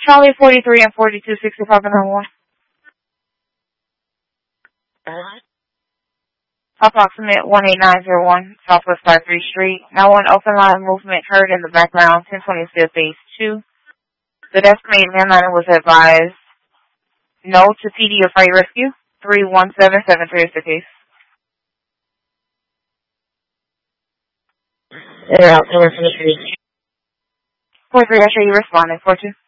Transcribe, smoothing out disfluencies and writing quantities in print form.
Charlie 43 and 4265 and 1. Approximate 18901 Southwest 53 Street. Now one open line movement heard in the background, 1025 base 2. The designated landliner was advised no to PD or fire rescue. 3177 is the case. They're out coming from the street. 43, I show you responding. 42.